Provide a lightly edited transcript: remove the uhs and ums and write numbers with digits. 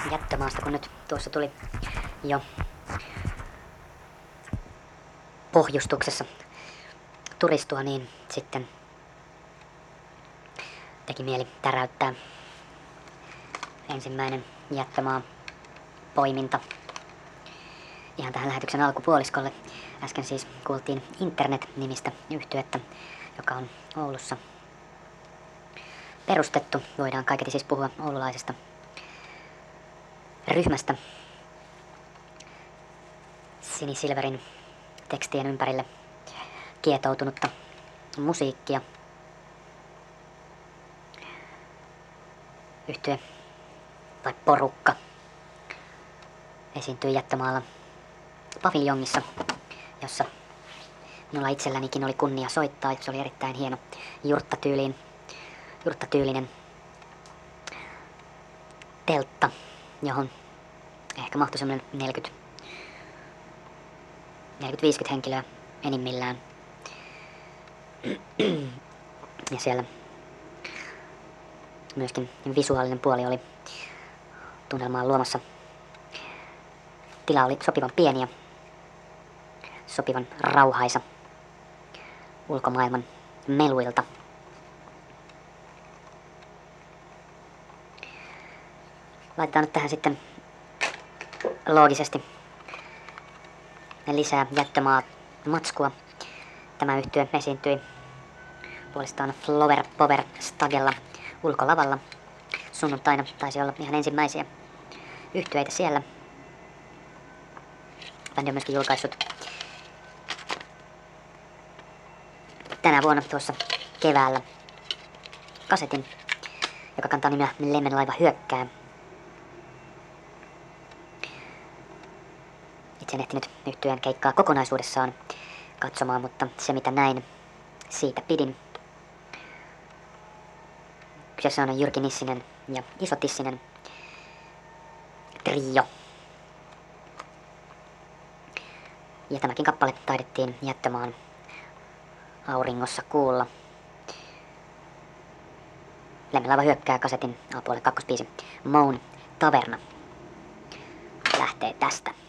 jättömaasta, kun nyt tuossa tuli jo pohjustuksessa turistua, niin sitten teki mieli täräyttää ensimmäinen jättömaa poiminta ihan tähän lähetyksen alkupuoliskolle. Äsken siis kuultiin Internet-nimistä yhtyettä, joka on Oulussa perustettu. Voidaan kaiketi siis puhua oululaisesta ryhmästä. Sinisilverin tekstien ympärille kietoutunutta musiikkia. Yhtye tai porukka esiintyi jättömaalla paviljongissa, jossa minulla itsellänikin oli kunnia soittaa. Se oli erittäin hieno jurttatyylinen teltta, johon ehkä mahtui semmoinen 40-50 henkilöä enimmillään. Ja siellä myöskin visuaalinen puoli oli tunnelmaan luomassa. Tila oli sopivan pieni ja sopivan rauhaisa ulkomaailman meluilta. Laitetaan nyt tähän sitten loogisesti lisää jättömaa matskua. Tämä yhtye esiintyi puolestaan Flower Power Stagella ulkolavalla. Sunnuntaina taisi olla ihan ensimmäisiä yhtyeitä siellä. Bändi on myöskin julkaissut tänä vuonna tuossa keväällä kasetin, joka kantaa nimeä Lemmenlaiva hyökkää. Itse en ehtinyt yhtyeen keikkaa kokonaisuudessaan katsomaan, mutta se mitä näin, siitä pidin. Kyseessä on Jyrki Nissinen ja Iso Tissinen trio. Ja tämäkin kappale taidettiin jättömaan auringossa kuulla. Lemmenlaiva hyökkää kasetin A-puolen kakkosbiisi Moon Taverna lähtee tästä.